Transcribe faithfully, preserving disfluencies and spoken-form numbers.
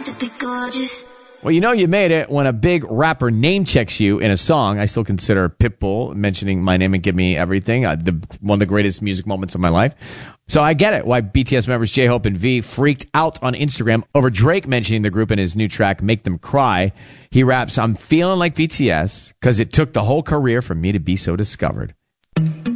want to be gorgeous. Well, you know you made it when a big rapper name checks you in a song. I still consider Pitbull mentioning my name and Give Me Everything uh, the, one of the greatest music moments of my life. So I get it why B T S members J-Hope and V freaked out on Instagram over Drake mentioning the group in his new track, Make Them Cry. He raps, I'm feeling like B T S because it took the whole career for me to be so discovered.